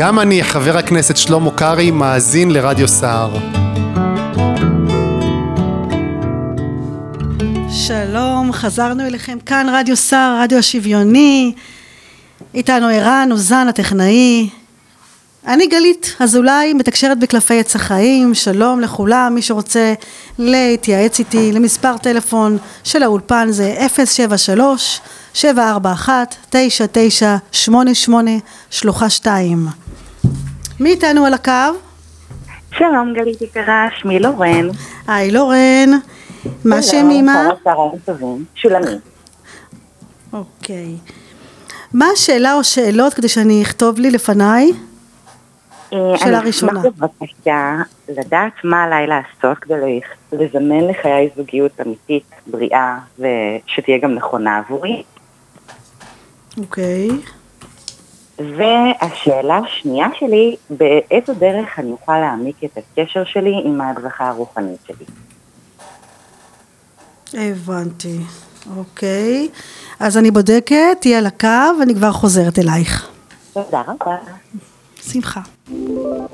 גם אני, חבר הכנסת שלמה קרעי, מאזין לרדיו סער. שלום, חזרנו אליכם כאן רדיו סער, רדיו השוויוני. איתנו ערן אוזן הטכנאי. אני גלית אזולאי, מתקשרת בקלפי עץ החיים. שלום לכולם, מי שרוצה להתייעץ איתי למספר טלפון של האולפן זה 073-741-9988 שלוחה 2. מי איתנו על הקו? שלום גלית יקרה, שמי לורן. היי לורן, מה שם אמא? צהריים טובים, שולמי. אוקיי. מה השאלה או שאלות כדי שאני אכתוב לי לפניי? שאלה ראשונה. אני בבקשה לדעת מה עליי לעשות כדי לזמן לחיי זוגיות אמיתית, בריאה, ושתהיה גם נכונה עבורי. אוקיי. והשאלה השנייה שלי, באיזו דרך אני אוכל להעמיק את הקשר שלי עם ההדרכה הרוחנית שלי. הבנתי. אוקיי. אז אני בודקת, תהיה על הקו, ואני כבר חוזרת אלייך. תודה רבה. שמחה.